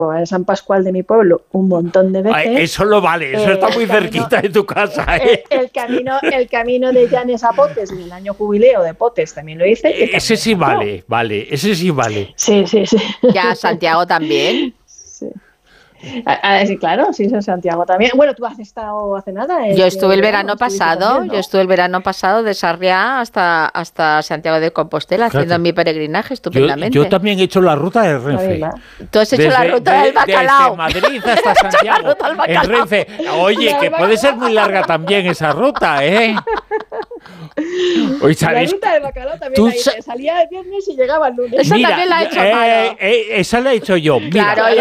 a San Pascual de mi pueblo un montón de veces. Ay, eso lo vale, eso está muy cerquita de tu casa. El camino de Llanes a Potes, en el año jubileo de Potes también lo hice. Ese sí vale, ese sí vale. Sí. Ya, Santiago también. Sí. Sí, claro, sí, en Santiago también. Bueno, tú has estado hace nada. Yo estuve el verano pasado de Sarriá hasta Santiago de Compostela, haciendo mi peregrinaje estupendamente. Yo también he hecho la ruta de Renfe. Tú has hecho la ruta del bacalao. Desde Madrid hasta Santiago. En Renfe. Oye, que puede ser muy larga también esa ruta, ¿eh? Hoy la ruta del bacalao también la hice. Salía el viernes y llegaba el lunes. Esa también la he hecho, esa la he hecho yo. Mira, claro,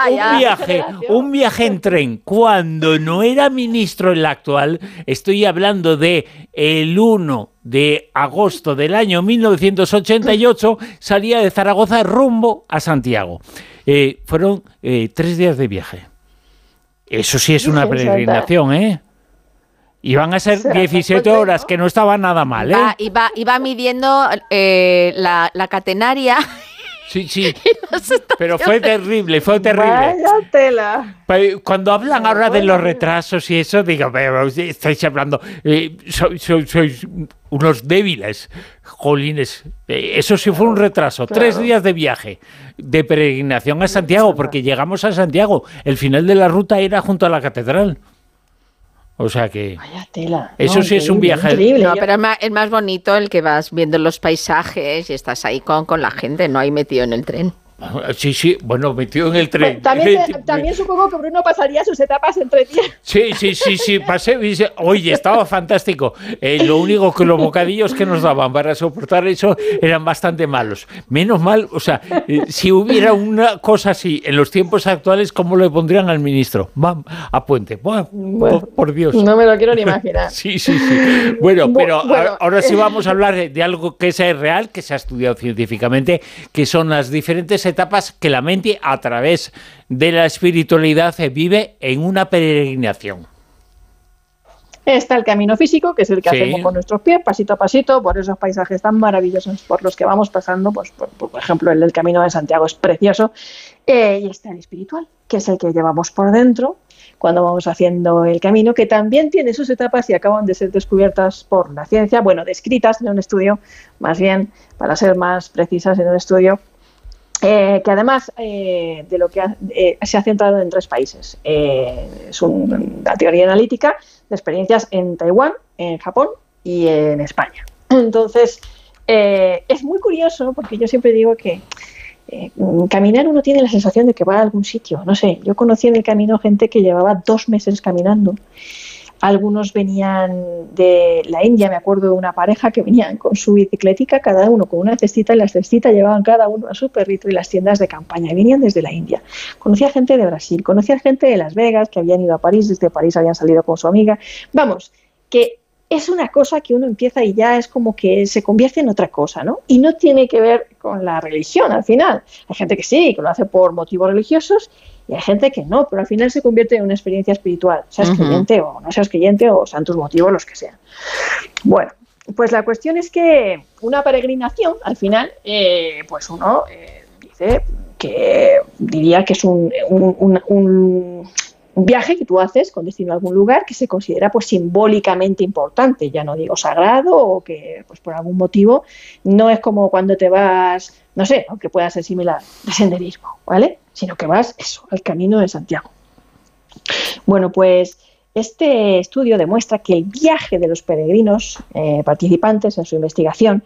un viaje en tren cuando no era ministro el actual. Estoy hablando de el 1 de agosto del año 1988. Salía de Zaragoza rumbo a Santiago. Fueron 3 días de viaje. Eso sí es una peregrinación, ¿eh? Y van a ser 17 horas, que no estaba nada mal, ¿eh? Iba midiendo la catenaria. Sí, pero fue terrible. Vaya tela. Cuando hablan ahora de los retrasos y eso, digo, estáis hablando, sois unos débiles, jolines. Eso sí fue un retraso, claro. 3 días de viaje, de peregrinación a Santiago, porque llegamos a Santiago, el final de la ruta era junto a la catedral. O sea que vaya tela. Eso sí es un viaje. Increíble. No, pero es más bonito el que vas viendo los paisajes y estás ahí con la gente, no ahí metido en el tren. Sí, bueno, metido en el tren. También supongo que Bruno pasaría sus etapas en 3 días. Sí, pasé. Oye, estaba fantástico. Lo único que los bocadillos que nos daban para soportar eso eran bastante malos. Menos mal, o sea, si hubiera una cosa así en los tiempos actuales, ¿cómo le pondrían al ministro? Va a Puente. Bueno, por Dios. No me lo quiero ni imaginar. Sí. Bueno, pero ahora sí vamos a hablar de algo que es real, que se ha estudiado científicamente, que son las diferentes etapas que la mente, a través de la espiritualidad, vive en una peregrinación. Está el camino físico, que es el que hacemos con nuestros pies, pasito a pasito, por esos paisajes tan maravillosos por los que vamos pasando, pues por ejemplo el del Camino de Santiago es precioso, y está el espiritual, que es el que llevamos por dentro cuando vamos haciendo el camino, que también tiene sus etapas y acaban de ser descubiertas por la ciencia, descritas en un estudio, más bien, para ser más precisas, en un estudio que además de lo que se ha centrado en 3 países. Es una teoría analítica de experiencias en Taiwán, en Japón y en España. Entonces, es muy curioso porque yo siempre digo que caminar uno tiene la sensación de que va a algún sitio. No sé, yo conocí en el camino gente que llevaba 2 meses caminando. Algunos venían de la India, me acuerdo de una pareja que venían con su bicicletica, cada uno con una cestita, y la cestita llevaban cada uno a su perrito y las tiendas de campaña, y venían desde la India. Conocía gente de Brasil, conocía gente de Las Vegas, que habían ido a París, desde París habían salido con su amiga. Vamos, que es una cosa que uno empieza y ya es como que se convierte en otra cosa, ¿no? Y no tiene que ver con la religión al final. Hay gente que sí, que lo hace por motivos religiosos, y hay gente que no, pero al final se convierte en una experiencia espiritual, seas creyente o no seas creyente o sean tus motivos los que sean. Bueno, pues la cuestión es que una peregrinación, al final, pues uno dice que diría que es un viaje que tú haces con destino a algún lugar que se considera pues simbólicamente importante, ya no digo sagrado, o que pues por algún motivo no es como cuando te vas, no sé, aunque pueda ser similar, de senderismo, ¿vale? Sino que vas al Camino de Santiago. Bueno, pues este estudio demuestra que el viaje de los peregrinos participantes en su investigación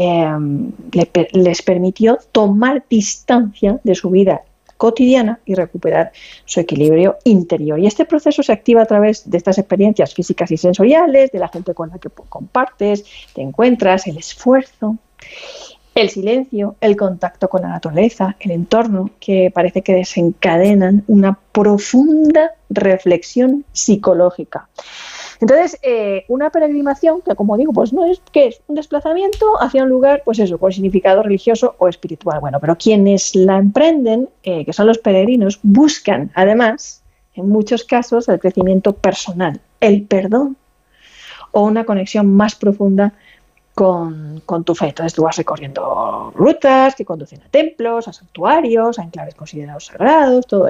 les permitió tomar distancia de su vida cotidiana y recuperar su equilibrio interior. Y este proceso se activa a través de estas experiencias físicas y sensoriales, de la gente con la que compartes, te encuentras, el esfuerzo, el silencio, el contacto con la naturaleza, el entorno, que parece que desencadenan una profunda reflexión psicológica. Entonces, una peregrinación, que como digo, pues no es que es un desplazamiento hacia un lugar, pues eso, con significado religioso o espiritual. Bueno, pero quienes la emprenden, que son los peregrinos, buscan además, en muchos casos, el crecimiento personal, el perdón o una conexión más profunda con tu fe. Entonces tú vas recorriendo rutas que conducen a templos, a santuarios, a enclaves considerados sagrados, todo